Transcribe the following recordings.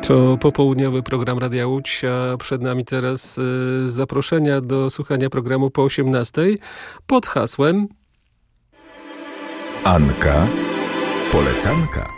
To popołudniowy program Radia Łódź, a przed nami teraz zaproszenia do słuchania programu po 18:00 pod hasłem Anka Polecanka.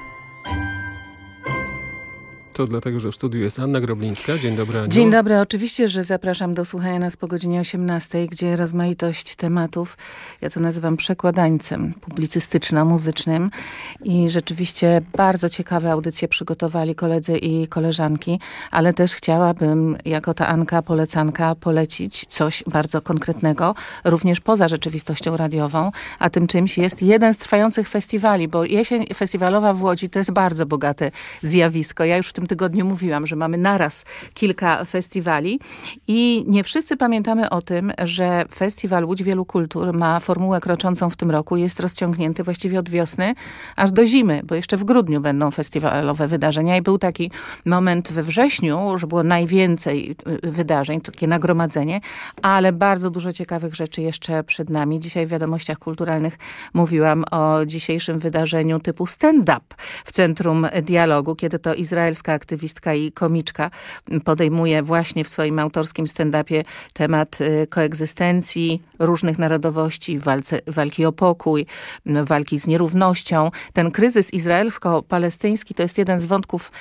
To dlatego, że w studiu jest Anna Groblińska. Dzień dobry, Aniu. Dzień dobry. Oczywiście, że zapraszam do słuchania nas po godzinie 18:00, gdzie rozmaitość tematów, ja to nazywam przekładańcem publicystyczno-muzycznym i rzeczywiście bardzo ciekawe audycje przygotowali koledzy i koleżanki, ale też chciałabym, jako ta Anka Polecanka, polecić coś bardzo konkretnego, również poza rzeczywistością radiową, a tym czymś jest jeden z trwających festiwali, bo jesień festiwalowa w Łodzi to jest bardzo bogate zjawisko. Ja już w tym tygodniu mówiłam, że mamy naraz kilka festiwali i nie wszyscy pamiętamy o tym, że Festiwal Łódź Wielu Kultur ma formułę kroczącą w tym roku. Jest rozciągnięty właściwie od wiosny aż do zimy, bo jeszcze w grudniu będą festiwalowe wydarzenia i był taki moment we wrześniu, że było najwięcej wydarzeń, takie nagromadzenie, ale bardzo dużo ciekawych rzeczy jeszcze przed nami. Dzisiaj w Wiadomościach Kulturalnych mówiłam o dzisiejszym wydarzeniu typu stand-up w Centrum Dialogu, kiedy to izraelska aktywistka i komiczka podejmuje właśnie w swoim autorskim stand-upie temat koegzystencji różnych narodowości, walki o pokój, walki z nierównością. Ten kryzys izraelsko-palestyński to jest jeden z wątków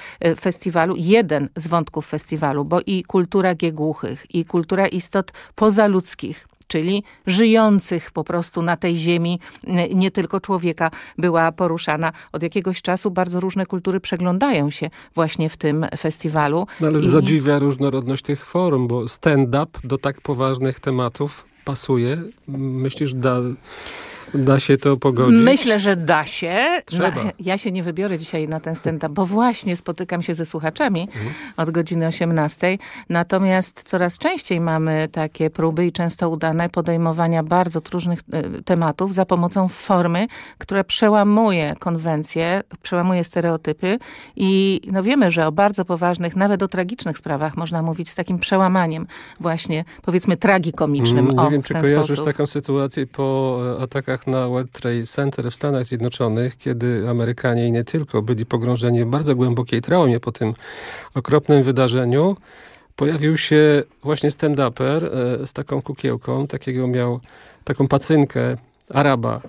festiwalu, bo i kultura giegłuchych, i kultura istot pozaludzkich, czyli żyjących po prostu na tej ziemi, nie tylko człowieka, była poruszana. Od jakiegoś czasu bardzo różne kultury przeglądają się właśnie w tym festiwalu. No ale zadziwia różnorodność tych form, bo stand-up do tak poważnych tematów pasuje. Myślisz, da się to pogodzić? Myślę, że da się. Trzeba. Ja się nie wybiorę dzisiaj na ten stand-up, bo właśnie spotykam się ze słuchaczami od godziny 18:00. Natomiast coraz częściej mamy takie próby i często udane podejmowania bardzo różnych tematów za pomocą formy, która przełamuje konwencje, przełamuje stereotypy i no wiemy, że o bardzo poważnych, nawet o tragicznych sprawach można mówić z takim przełamaniem właśnie, powiedzmy, tragikomicznym. Nie wiem, czy kojarzysz taką sytuację po atakach na World Trade Center w Stanach Zjednoczonych, kiedy Amerykanie i nie tylko byli pogrążeni w bardzo głębokiej traumie po tym okropnym wydarzeniu. Pojawił się właśnie stand-uper z taką kukiełką, miał taką pacynkę Araba,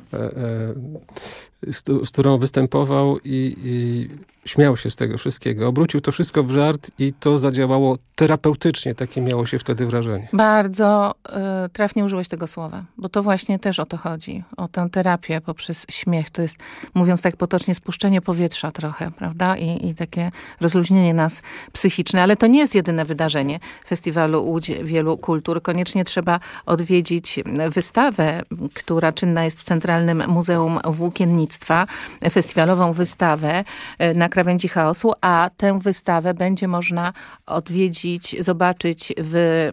z którą występował i śmiał się z tego wszystkiego. Obrócił to wszystko w żart i to zadziałało terapeutycznie. Takie miało się wtedy wrażenie. Bardzo trafnie użyłeś tego słowa, bo to właśnie też o to chodzi. O tę terapię poprzez śmiech. To jest, mówiąc tak potocznie, spuszczenie powietrza trochę, prawda? I takie rozluźnienie nas psychiczne. Ale to nie jest jedyne wydarzenie Festiwalu Łódź Wielu Kultur. Koniecznie trzeba odwiedzić wystawę, która czynna jest w Centralnym Muzeum Włókiennictwa. Festiwalową wystawę Na krawędzi chaosu, a tę wystawę będzie można odwiedzić, zobaczyć w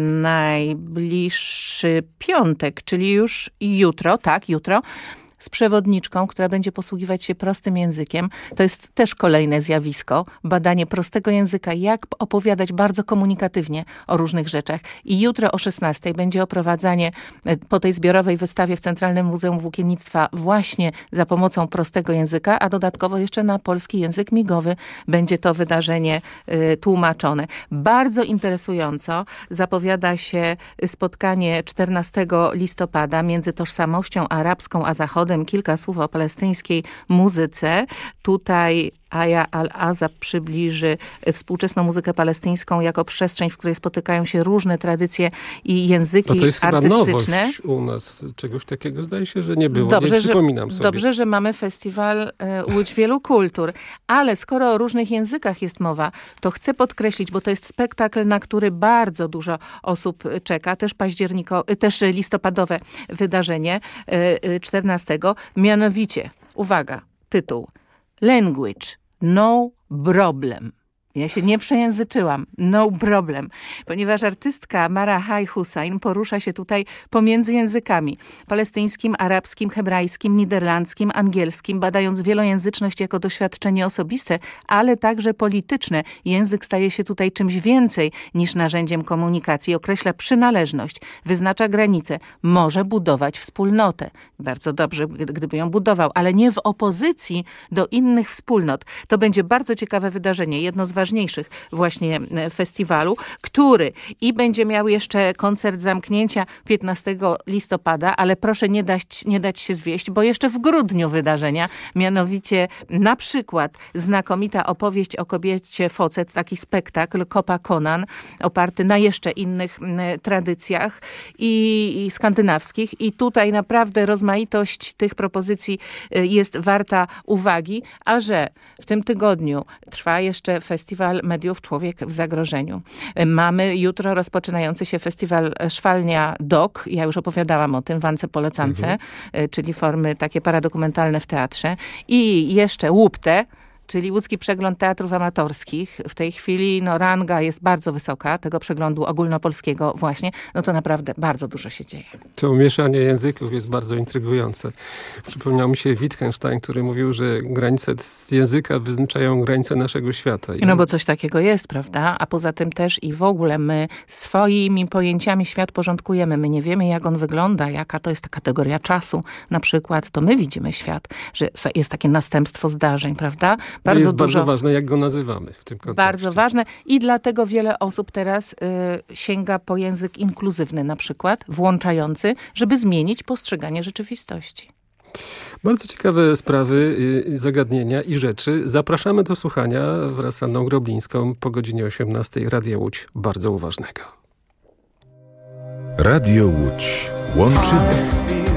najbliższy piątek, czyli już jutro, z przewodniczką, która będzie posługiwać się prostym językiem. To jest też kolejne zjawisko, badanie prostego języka, jak opowiadać bardzo komunikatywnie o różnych rzeczach. I jutro o 16:00 będzie oprowadzanie po tej zbiorowej wystawie w Centralnym Muzeum Włókiennictwa właśnie za pomocą prostego języka, a dodatkowo jeszcze na polski język migowy będzie to wydarzenie tłumaczone. Bardzo interesująco zapowiada się spotkanie 14 listopada między tożsamością arabską a zachodem. Kilka słów o palestyńskiej muzyce. Tutaj Aya Al-Azab przybliży współczesną muzykę palestyńską jako przestrzeń, w której spotykają się różne tradycje i języki artystyczne. To jest chyba nowość u nas. Czegoś takiego zdaje się, że nie było. Nie przypominam sobie. Dobrze, że mamy festiwal Łódź Wielu Kultur. Ale skoro o różnych językach jest mowa, to chcę podkreślić, bo to jest spektakl, na który bardzo dużo osób czeka. Też listopadowe wydarzenie 14. Mianowicie, uwaga, tytuł. Language, no problem. Ja się nie przejęzyczyłam. No problem. Ponieważ artystka Mara Hussein porusza się tutaj pomiędzy językami palestyńskim, arabskim, hebrajskim, niderlandzkim, angielskim, badając wielojęzyczność jako doświadczenie osobiste, ale także polityczne. Język staje się tutaj czymś więcej niż narzędziem komunikacji. Określa przynależność, wyznacza granice, może budować wspólnotę. Bardzo dobrze, gdyby ją budował, ale nie w opozycji do innych wspólnot. To będzie bardzo ciekawe wydarzenie. Jedno z ważniejszych najważniejszych właśnie festiwalu, który i będzie miał jeszcze koncert zamknięcia 15 listopada, ale proszę nie dać się zwieść, bo jeszcze w grudniu wydarzenia, mianowicie na przykład znakomita opowieść o kobiecie Focet, taki spektakl Kopa Conan, oparty na jeszcze innych tradycjach i skandynawskich. I tutaj naprawdę rozmaitość tych propozycji jest warta uwagi, a że w tym tygodniu trwa jeszcze Festiwal Mediów Człowiek w zagrożeniu. Mamy jutro rozpoczynający się festiwal Szwalnia Dok. Ja już opowiadałam o tym w Ance Polecance, czyli formy takie paradokumentalne w teatrze. I jeszcze Łupte, czyli Łódzki Przegląd Teatrów Amatorskich. W tej chwili ranga jest bardzo wysoka, tego przeglądu ogólnopolskiego właśnie. To naprawdę bardzo dużo się dzieje. To mieszanie języków jest bardzo intrygujące. Przypomniał mi się Wittgenstein, który mówił, że granice języka wyznaczają granice naszego świata. Bo coś takiego jest, prawda? A poza tym też i w ogóle my swoimi pojęciami świat porządkujemy. My nie wiemy, jak on wygląda, jaka to jest ta kategoria czasu. Na przykład to my widzimy świat, że jest takie następstwo zdarzeń, prawda? Bardzo ważne, jak go nazywamy w tym kontekście. Bardzo ważne i dlatego wiele osób teraz sięga po język inkluzywny na przykład, włączający, żeby zmienić postrzeganie rzeczywistości. Bardzo ciekawe sprawy, zagadnienia i rzeczy. Zapraszamy do słuchania wraz z Anną Groblińską po godzinie 18:00 Radia Łódź. Bardzo uważnego. Radio Łódź. Łączymy.